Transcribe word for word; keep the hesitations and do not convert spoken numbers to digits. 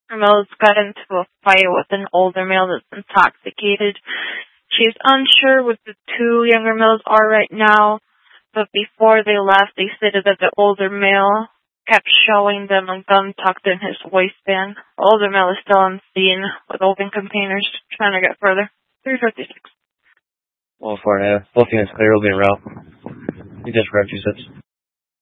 Rose got into a fight with an older male that's intoxicated. She's unsure what the two younger males are right now, but before they left, they stated that the older male kept showing them a gun tucked in his waistband. The older male is still on scene with open containers, trying to get further. three fifty-six. Well, four and a half. Both units clear, will be en route. You just grabbed two sets.